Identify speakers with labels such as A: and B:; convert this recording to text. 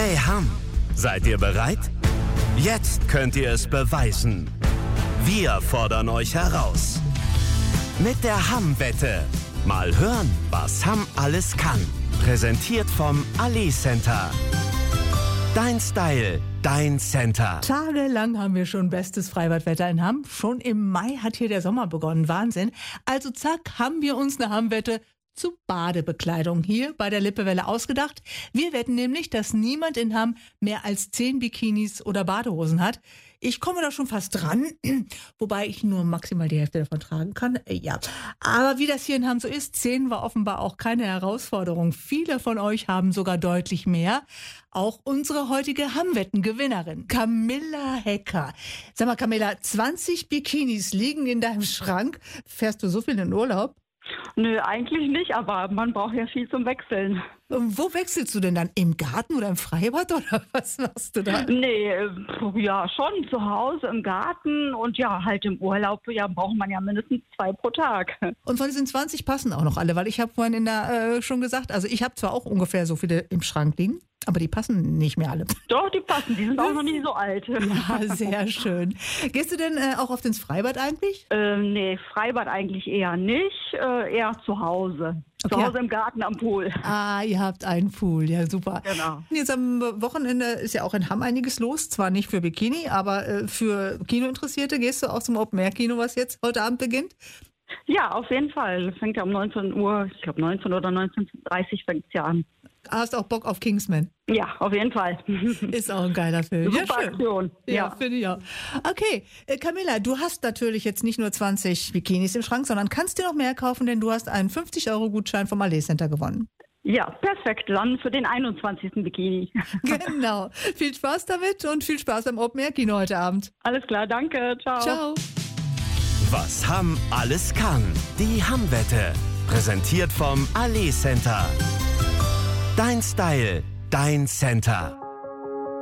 A: Hey Hamm, seid ihr bereit? Jetzt könnt ihr es beweisen. Wir fordern euch heraus. Mit der Hamm-Wette. Mal hören, was Hamm alles kann. Präsentiert vom Ali Center. Dein Style, dein Center.
B: Tagelang haben wir schon bestes Freibadwetter in Hamm. Schon im Mai hat hier der Sommer begonnen. Wahnsinn. Also zack, haben wir uns eine Hamm-Wette zu Badebekleidung hier bei der Lippewelle ausgedacht. Wir wetten nämlich, dass niemand in Hamm mehr als 10 Bikinis oder Badehosen hat. Ich komme da schon fast dran, wobei ich nur maximal die Hälfte davon tragen kann. Ja, aber wie das hier in Hamm so ist, 10 war offenbar auch keine Herausforderung. Viele von euch haben sogar deutlich mehr. Auch unsere heutige Hamm-Wetten-Gewinnerin, Camilla Hecker. Sag mal, Camilla, 20 Bikinis liegen in deinem Schrank. Fährst du so viel in Urlaub?
C: Nö, eigentlich nicht, aber man braucht ja viel zum Wechseln.
B: Und wo wechselst du denn dann? Im Garten oder im Freibad oder was machst du da?
C: Nee, ja, schon zu Hause im Garten und ja, halt im Urlaub, ja, braucht man ja mindestens 2 pro Tag.
B: Und von diesen 20 passen auch noch alle, weil ich habe vorhin schon gesagt, also ich habe zwar auch ungefähr so viele im Schrank liegen, aber die passen nicht mehr alle.
C: Doch, die passen, die sind auch noch nicht so alt.
B: Ja, sehr schön. Gehst du denn auch oft ins Freibad eigentlich?
C: Nee, Freibad eigentlich eher nicht, eher zu Hause.
B: Okay.
C: Zu Hause im Garten am Pool.
B: Ah, ihr habt einen Pool, ja super.
C: Genau.
B: Jetzt am Wochenende ist ja auch in Hamm einiges los, zwar nicht für Bikini, aber für Kinointeressierte. Gehst du auch zum Open-Air-Kino, was jetzt heute Abend beginnt?
C: Ja, auf jeden Fall. Fängt ja um 19 Uhr, ich glaube 19 oder 19:30 fängt es ja an.
B: Hast auch Bock auf Kingsman?
C: Ja, auf jeden Fall.
B: Ist auch ein geiler Film.
C: Super
B: Ja, schön.
C: Aktion.
B: Ja, finde ich auch. Okay, Camilla, du hast natürlich jetzt nicht nur 20 Bikinis im Schrank, sondern kannst dir noch mehr kaufen, denn du hast einen 50-Euro-Gutschein vom Ali Center gewonnen.
C: Ja, perfekt. Dann für den 21. Bikini.
B: Genau. Viel Spaß damit und viel Spaß beim Open Air Kino heute Abend.
C: Alles klar, danke. Ciao.
B: Ciao.
A: Was Hamm alles kann. Die Hamm-Wette. Präsentiert vom Ali Center. Dein Style, dein Center.